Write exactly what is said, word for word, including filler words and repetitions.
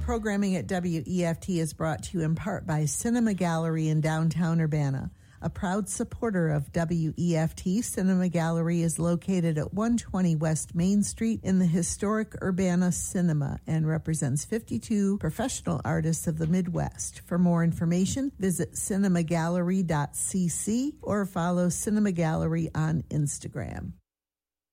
Programming at W E F T is brought to you in part by Cinema Gallery in downtown Urbana. A proud supporter of W E F T, Cinema Gallery is located at one twenty West Main Street in the historic Urbana Cinema and represents fifty-two professional artists of the Midwest. For more information, visit cinema gallery dot c c or follow Cinema Gallery on Instagram.